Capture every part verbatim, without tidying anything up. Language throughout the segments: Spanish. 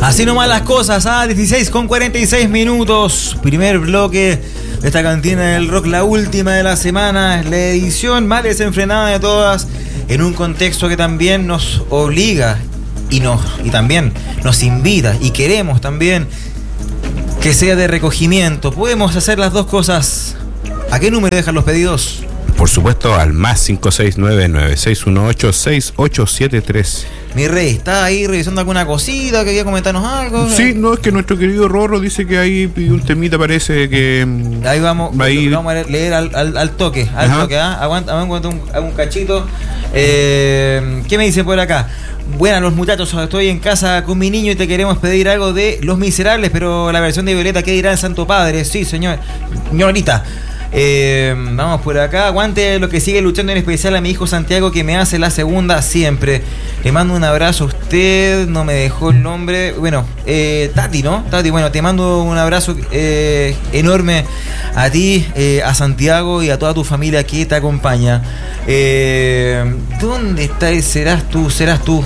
Así nomás las cosas, a ¿ah? dieciséis con cuarenta y seis minutos. Primer bloque de esta cantina del rock, la última de la semana, la edición más desenfrenada de todas, en un contexto que también nos obliga y, nos, y también nos invita, y queremos también que sea de recogimiento. Podemos hacer las dos cosas. ¿A qué número dejan los pedidos? Por supuesto, al más cinco seis nueve, nueve seis uno ocho, seis ocho siete tres. Mi rey, ¿está ahí revisando alguna cosita? ¿Quería comentarnos algo? Sí, no, es que nuestro querido Rorro dice que ahí un temita, parece que... Ahí vamos, ahí... vamos a leer al, al, al toque, al Ajá. toque, ¿ah? Aguanta, aguanta un, un cachito. Eh, ¿Qué me dice por acá? Buenas los muchachos, estoy en casa con mi niño y te queremos pedir algo de Los Miserables, pero la versión de Violeta, ¿qué dirá el Santo Padre? Sí, señor, señorita. Eh, vamos por acá. Aguante lo que sigue luchando, en especial a mi hijo Santiago, que me hace la segunda siempre. Le mando un abrazo a usted. No me dejó el nombre. Bueno, eh, Tati, ¿no? Tati, bueno, te mando un abrazo eh, enorme a ti, eh, a Santiago y a toda tu familia que te acompaña. Eh, ¿Dónde estás? ¿Serás tú? ¿Serás tú?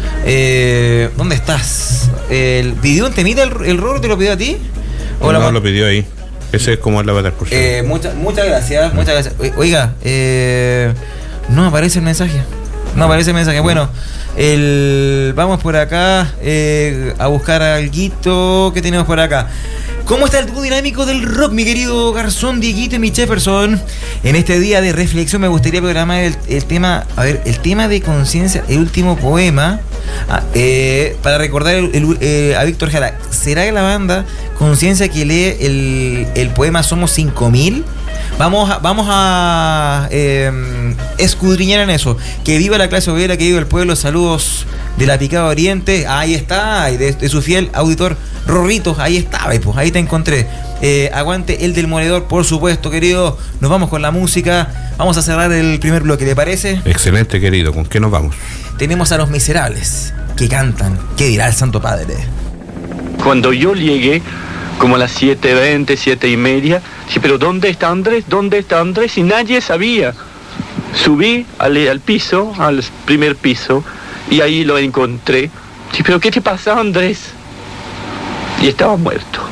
Eh, ¿Dónde estás? ¿El pidió un temita el, el Rorro? ¿Te lo pidió a ti? ¿O no, la... lo pidió ahí? Ese es como el avatar, por cierto. Eh, mucha, muchas gracias, muchas gracias. Oiga, eh, no aparece el mensaje. No aparece el mensaje. Bueno, el, vamos por acá eh, a buscar alguito. ¿Qué tenemos por acá? ¿Cómo está el dúo dinámico del rock, mi querido Garzón, Dieguito y mi Jefferson? En este día de reflexión me gustaría programar el, el tema, a ver, el tema de conciencia, el último poema, eh, para recordar el, el, eh, a Víctor Jara. ¿Será que la banda Conciencia que lee el, el poema Somos cinco mil? Vamos a, vamos a eh, escudriñar en eso. Que viva la clase obrera, que viva el pueblo. Saludos de la Picada Oriente. Ahí está, y de, de su fiel auditor Rorrito. Ahí estaba, pues ahí te encontré. Eh, aguante el del moledor, por supuesto, querido. Nos vamos con la música. Vamos a cerrar el primer bloque, ¿le parece? Excelente, querido. ¿Con qué nos vamos? Tenemos a Los Miserables, que cantan ¿Qué dirá el Santo Padre? Cuando yo llegué, como a las siete veinte, siete y media, dije, pero ¿dónde está Andrés? ¿Dónde está Andrés? Y nadie sabía. Subí al, al piso, al primer piso, y ahí lo encontré. Dije, pero ¿qué te pasa, Andrés? Y estaba muerto.